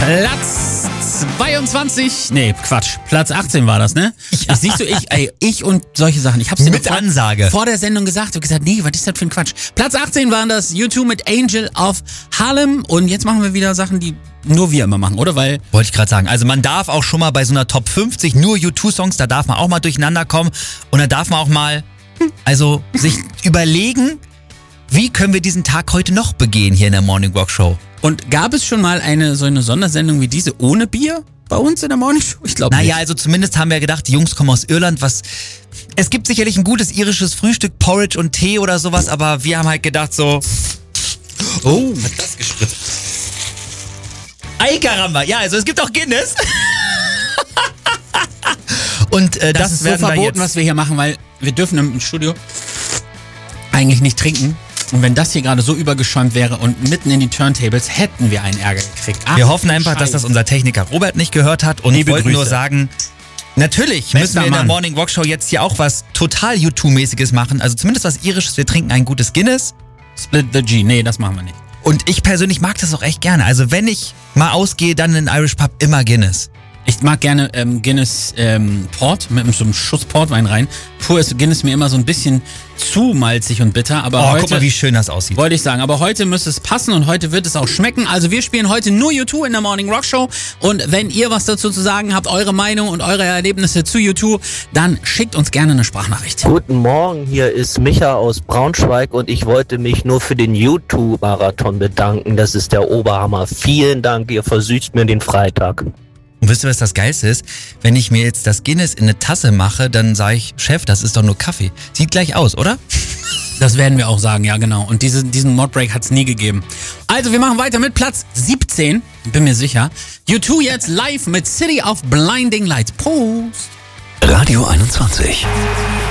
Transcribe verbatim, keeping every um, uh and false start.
Platz zweiundzwanzig, nee, Quatsch, Platz achtzehn war das, ne? Ja. Ich, siehst du, ich, ey, ich und solche Sachen. Ich hab's dir Mit vor, Ansage. vor der Sendung gesagt und gesagt, nee, was ist das für ein Quatsch? Platz achtzehn waren das U zwei mit Angel auf Harlem und jetzt machen wir wieder Sachen, die nur wir immer machen, oder? Weil Wollte ich gerade sagen. Also man darf auch schon mal bei so einer Top fünfzig nur U zwei Songs, da darf man auch mal durcheinander kommen und da darf man auch mal, also sich überlegen, wie können wir diesen Tag heute noch begehen hier in der Morning Walk Show. Und gab es schon mal eine so eine Sondersendung wie diese ohne Bier bei uns in der Morning Show? Ich glaube nicht. Naja, also zumindest haben wir gedacht, die Jungs kommen aus Irland, was... Es gibt sicherlich ein gutes irisches Frühstück, Porridge und Tee oder sowas, aber wir haben halt gedacht so... Oh, was hat das gespritzt? Ei, Karamba. Ja, also es gibt auch Guinness. Und äh, das, das ist so werden wir verboten, jetzt... was wir hier machen, weil wir dürfen im Studio eigentlich nicht trinken. Und wenn das hier gerade so übergeschäumt wäre und mitten in die Turntables, hätten wir einen Ärger gekriegt. Ach, Wir hoffen einfach, Scheiße. dass das unser Techniker Robert nicht gehört hat und Liebe wollten nur Grüße. sagen, natürlich Bester müssen wir in der Mann. Morning Walk Show jetzt hier auch was total U zwei-mäßiges machen, also zumindest was Irisches. Wir trinken ein gutes Guinness Split the G. Nee, das machen wir nicht. und ich persönlich mag das auch echt gerne. Also wenn ich mal ausgehe, dann in den Irish Pub immer Guinness. Ich mag gerne ähm, Guinness ähm, Port mit so einem Schuss Portwein rein. Pur ist Guinness mir immer so ein bisschen zu malzig und bitter, aber Oh, heute... guck mal, wie schön das aussieht. Wollte ich sagen, aber heute müsste es passen und heute wird es auch schmecken. Also wir spielen heute nur U zwei in der Morning Rock Show und wenn ihr was dazu zu sagen habt, eure Meinung und eure Erlebnisse zu U zwei, dann schickt uns gerne eine Sprachnachricht. Guten Morgen, hier ist Micha aus Braunschweig und ich wollte mich nur für den U zwei Marathon bedanken. Das ist der Oberhammer. Vielen Dank, ihr versüßt mir den Freitag. Und wisst ihr, was das Geilste ist? Wenn ich mir jetzt das Guinness in eine Tasse mache, dann sage ich, Chef, das ist doch nur Kaffee. Sieht gleich aus, oder? Das werden wir auch sagen, ja genau. Und diese, diesen Modbreak hat es nie gegeben. Also wir machen weiter mit Platz siebzehn, bin mir sicher. U zwei jetzt live mit City of Blinding Lights. Prost! Radio einundzwanzig.